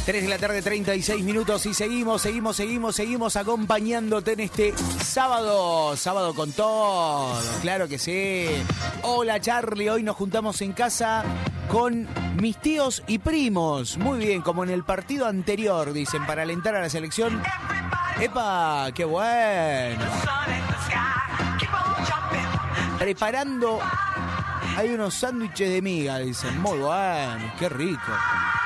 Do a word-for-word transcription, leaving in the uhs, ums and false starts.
tres de la tarde, treinta y seis minutos y seguimos, seguimos, seguimos, seguimos acompañándote en este sábado, sábado con todo, claro que sí. Hola Charlie, hoy nos juntamos en casa con mis tíos y primos, muy bien, como en el partido anterior, dicen, para alentar a la selección. ¡Epa! ¡Qué bueno! Preparando, hay unos sándwiches de miga, dicen, muy bueno, qué rico.